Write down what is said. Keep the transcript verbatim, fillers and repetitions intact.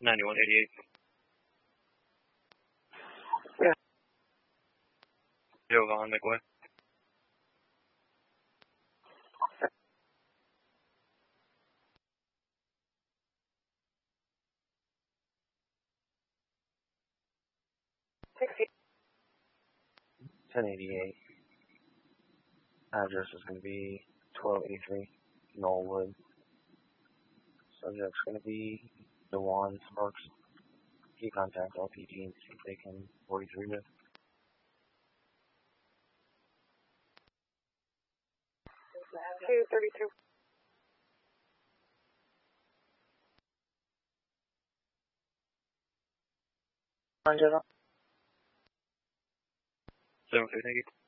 ninety-one eighty-eight. Yeah. Joe Vaughn, make way. ten eighty-eight. Address is going to be twelve eighty-three Knollwood. Subject's going to be Dewan Sparks. Key contact L P G and see if they can forty-three with. two thirty-two. Find it up. seven fifty, thank you.